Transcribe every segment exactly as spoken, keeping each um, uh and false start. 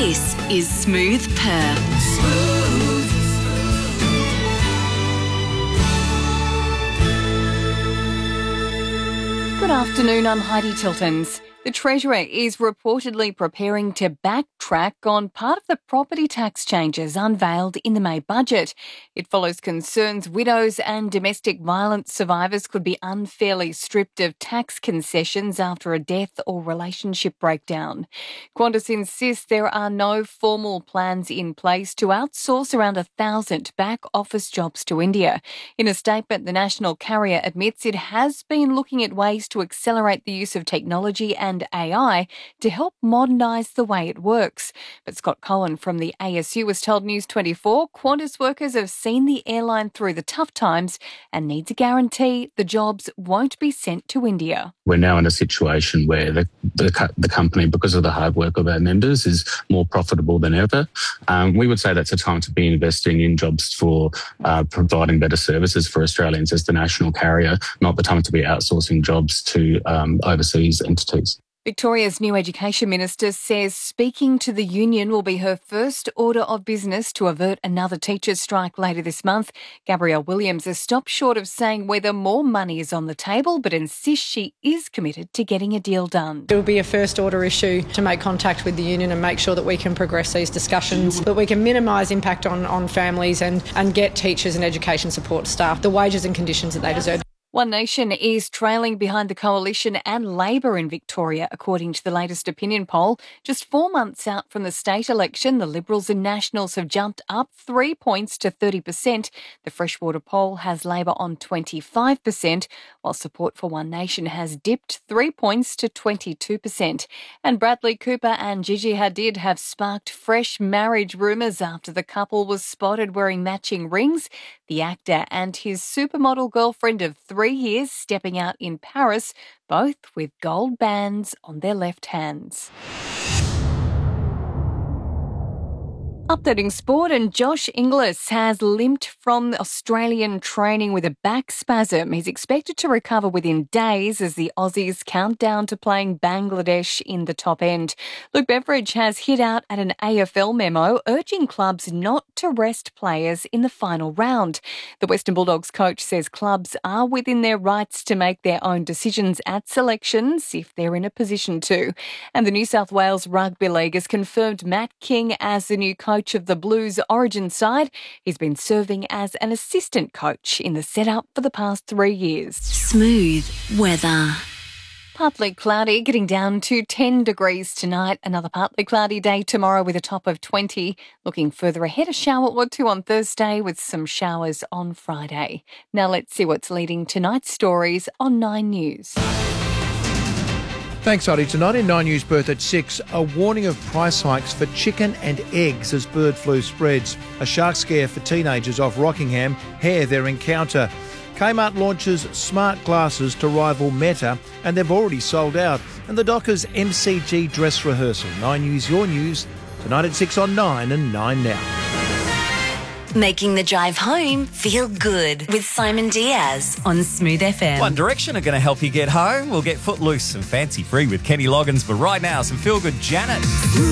This is Smooth Perth. Smooth. Good afternoon, I'm Heidi Tiltons. The Treasurer is reportedly preparing to backtrack on part of the property tax changes unveiled in the May budget. It follows concerns widows and domestic violence survivors could be unfairly stripped of tax concessions after a death or relationship breakdown. Qantas insists there are no formal plans in place to outsource around a thousand back office jobs to India. In a statement, the national carrier admits it has been looking at ways to accelerate the use of technology and and A I to help modernise the way it works. But Scott Cohen from the A S U has told News twenty-four Qantas workers have seen the airline through the tough times and needs a guarantee the jobs won't be sent to India. We're now in a situation where the, the, the company, because of the hard work of our members, is more profitable than ever. Um, we would say that's a time to be investing in jobs for uh, providing better services for Australians as the national carrier, not the time to be outsourcing jobs to um, overseas entities. Victoria's new Education Minister says speaking to the union will be her first order of business to avert another teachers' strike later this month. Gabrielle Williams has stopped short of saying whether more money is on the table, but insists she is committed to getting a deal done. It will be a first order issue to make contact with the union and make sure that we can progress these discussions, that we can minimise impact on, on families and, and get teachers and education support staff the wages and conditions that they deserve. One Nation is trailing behind the Coalition and Labor in Victoria, according to the latest opinion poll. Just four months out from the state election, the Liberals and Nationals have jumped up three points to thirty percent. The Freshwater poll has Labor on twenty-five percent, while support for One Nation has dipped three points to twenty-two percent. And Bradley Cooper and Gigi Hadid have sparked fresh marriage rumours after the couple was spotted wearing matching rings. The actor and his supermodel girlfriend of three years stepping out in Paris, both with gold bands on their left hands. Updating sport, and Josh Inglis has limped from Australian training with a back spasm. He's expected to recover within days as the Aussies count down to playing Bangladesh in the top end. Luke Beveridge has hit out at an A F L memo urging clubs not to rest players in the final round. The Western Bulldogs coach says clubs are within their rights to make their own decisions at selections if they're in a position to. And the New South Wales Rugby League has confirmed Matt King as the new coach of the Blues Origin side. He's been serving as an assistant coach in the setup for the past three years. Smooth weather. Partly cloudy, getting down to ten degrees tonight. Another partly cloudy day tomorrow with a top of twenty. Looking further ahead, a shower or two on Thursday with some showers on Friday. Now let's see what's leading tonight's stories on Nine News. Thanks, Heidi. Tonight in Nine News Perth at six, a warning of price hikes for chicken and eggs as bird flu spreads. A shark scare for teenagers off Rockingham hair their encounter. Kmart launches smart glasses to rival Meta, and they've already sold out. And the Dockers M C G dress rehearsal. Nine News, your news, tonight at six on Nine and Nine Now. Making the drive home feel good with Simon Diaz on Smooth F M. One Direction are going to help you get home. We'll get Footloose and Fancy Free with Kenny Loggins, but right now, some feel-good Janet.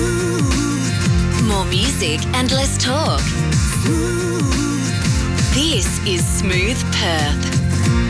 More music and less talk. This is Smooth Perth.